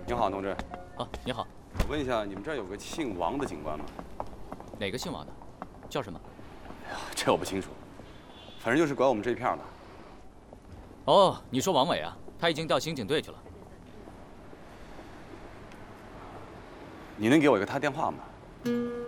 你好，同志。 啊，你好。 我问一下，你们这儿有个姓王的警官吗？ 哪个姓王的？叫什么？ 哎呀，这我不清楚，反正就是管我们这一片的。 哦，你说王伟啊？他已经调刑警队去了。 你能给我一个他电话吗？